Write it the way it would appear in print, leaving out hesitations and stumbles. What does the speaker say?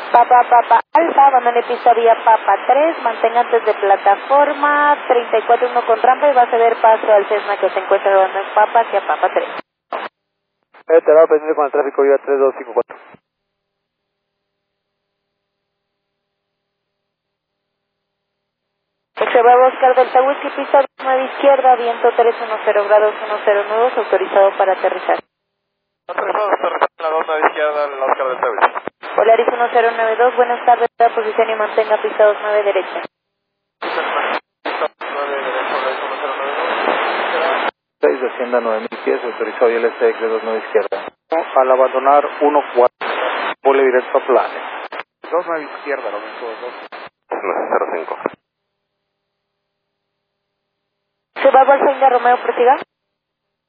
Papa Alfa, abandone pista vía Papa 3, mantenga antes de plataforma 34-1 con rampa y va a ceder paso al Cessna que se encuentra rodando en Papa hacia Papa 3. Te va a pendiente con el tráfico vía 3254. Se va a buscar Delta Whisky, pista 9 izquierda, viento 310 grados 10 nudos, autorizado para aterrizar. Autorizado para aterrizar en la 29 izquierda, en la Oscar Delta Whisky. Polaris 1092, buenas tardes, la posición y mantenga pista 29 derecha. 6 de Hacienda 9000 pies, autorizado y el SX de 29 izquierda. Al abandonar 14, vole directo a planes. 29 izquierda, lo mismo 2. 05. Se va a Bolsa India Romeo, prosiga.